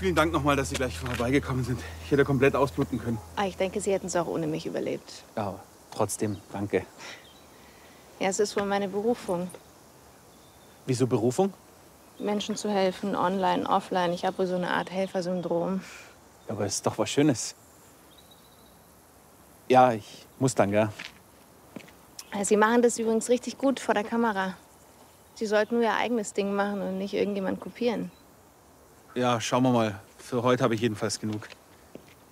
vielen Dank nochmal, dass Sie gleich vorbeigekommen sind. Ich hätte komplett ausbluten können. Ah, ich denke, Sie hätten es auch ohne mich überlebt. Ja, trotzdem, danke. Ja, es ist wohl meine Berufung, Wieso Berufung? Menschen zu helfen, online, offline. Ich habe wohl so eine Art Helfersyndrom. Aber es ist doch was Schönes. Ja, ich muss dann, gell? Sie machen das übrigens richtig gut vor der Kamera. Sie sollten nur Ihr eigenes Ding machen und nicht irgendjemand kopieren. Ja, schauen wir mal. Für heute habe ich jedenfalls genug.